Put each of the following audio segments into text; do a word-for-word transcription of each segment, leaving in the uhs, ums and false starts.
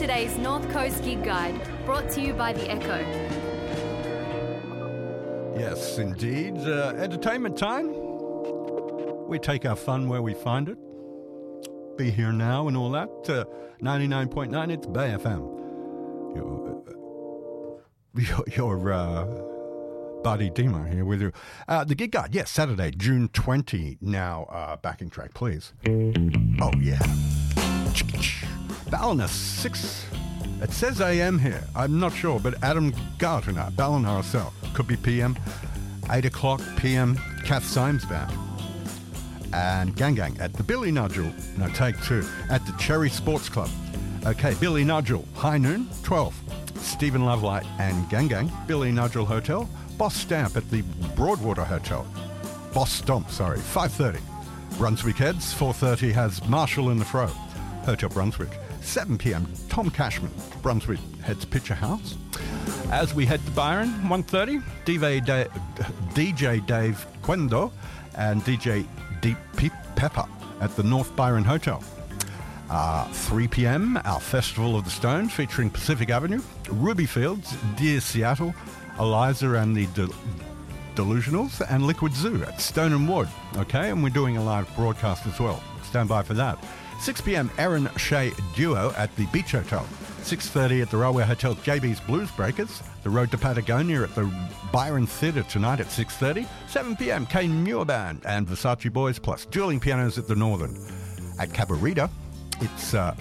today's North Coast Gig Guide, brought to you by The Echo. Yes, indeed. Uh, entertainment time. We take our fun where we find it. Be here now and all that. Uh, ninety-nine point nine, it's Bay F M. Your, uh, your, your uh, buddy Demo here with you. Uh, the Gig Guide, yes, Saturday, June twentieth. Now, uh, backing track, please. Oh, yeah. Ballina, six. It says A M here. I'm not sure, but Adam Gardner, Ballina herself. Could be P M. eight o'clock P M, Kath Symes Band. And Gang Gang at the Billy Nudgel, no, take two, at the Cherry Sports Club. Okay, Billy Nudgel, high noon, twelve. Stephen Lovelight and Gang Gang, Billy Nudgel Hotel. Boss Stamp at the Broadwater Hotel. Boss Stomp, sorry, five thirty. Brunswick Heads, four thirty has Marshall in the Fro, Hotel Brunswick. seven P M, Tom Cashman, Brunswick Heads Picture House. As we head to Byron, one thirty, D J Dave, D J Dave Quendo and D J Deep Pepper at the North Byron Hotel. Uh, three P M, our Festival of the Stone featuring Pacific Avenue, Ruby Fields, Dear Seattle, Eliza and the De- Delusionals, and Liquid Zoo at Stone and Wood. Okay, and we're doing a live broadcast as well. Stand by for that. six P M, Erin Shea Duo at the Beach Hotel. six thirty at the Railway Hotel, J B's Blues Breakers. The Road to Patagonia at the Byron Theatre tonight at six thirty. seven P M, Kane Muir Band and Versace Boys, plus dueling pianos at the Northern. At Cabarita, it's uh,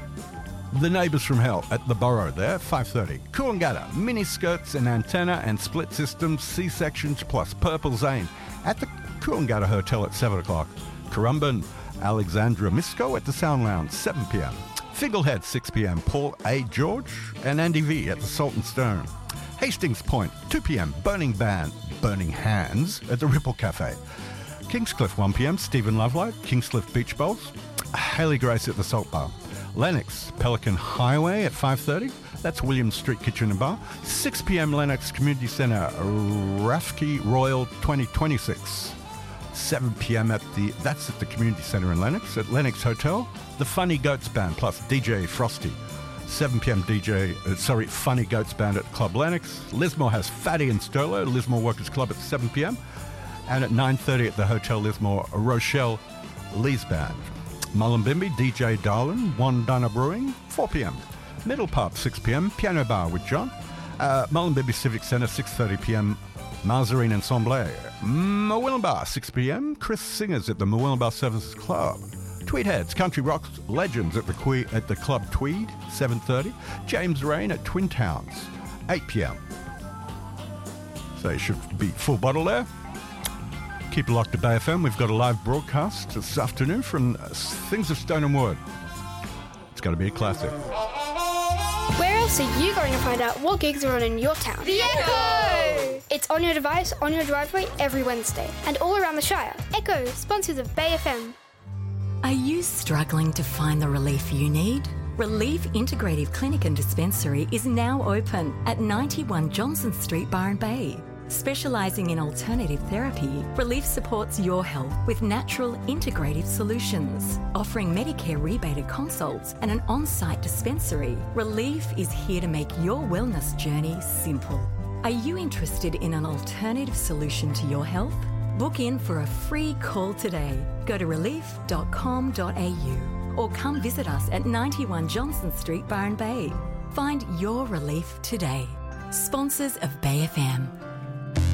the Neighbours from Hell at the Borough there, five thirty. Coolangatta, mini skirts and antenna and split systems, C-sections plus Purple Zane at the Coolangatta Hotel at seven o'clock. Currumbin, Alexandra Misco at the Sound Lounge, seven P M. Figglehead, six P M, Paul A. George and Andy V at the Salt and Stone. Hastings Point, two P M, Burning Band, Burning Hands at the Ripple Cafe. Kingscliff, one P M, Stephen Lovelight, Kingscliff Beach Bowls. Haley Grace at the Salt Bar. Lennox, Pelican Highway at five thirty. That's William Street Kitchen and Bar. six P M, Lennox Community Centre, Rafki Royal twenty twenty-six. seven P M at the, that's at the Community Centre in Lennox, at Lennox Hotel, the Funny Goats Band plus D J Frosty. seven P M D J, uh, sorry, Funny Goats Band at Club Lennox. Lismore has Fatty and Sterlo, Lismore Workers Club at seven P M. And at nine thirty at the Hotel Lismore, Rochelle Lee's Band. Mullumbimby, D J Darlin, Wandana Brewing, four P M. Middle Pub, six P M, Piano Bar with John. Uh, Mullumbimby Civic Centre, six thirty P M, Mazarine Ensemble. Murwillumbah, six P M, Chris Singers at the Murwillumbah Services Club. Tweedheads, Country Rocks Legends at the que- at the Club Tweed, seven thirty. James Rain at Twin Towns, eight P M. So you should be full bottle there. Keep it locked to Bay F M. We've got a live broadcast this afternoon from uh, Things of Stone and Wood. It's going to be a classic. Where else are you going to find out what gigs are on in your town? The Echo! It's on your device, on your driveway, every Wednesday. And all around the Shire. Echo, sponsors of Bay F M. Are you struggling to find the relief you need? Relief Integrative Clinic and Dispensary is now open at ninety-one Johnson Street, Byron Bay. Specialising in alternative therapy, Relief supports your health with natural integrative solutions. Offering Medicare rebated consults and an on-site dispensary, Relief is here to make your wellness journey simple. Are you interested in an alternative solution to your health? Book in for a free call today. Go to relief dot com dot a u or come visit us at ninety-one Johnson Street, Byron Bay. Find your relief today. Sponsors of Bay F M.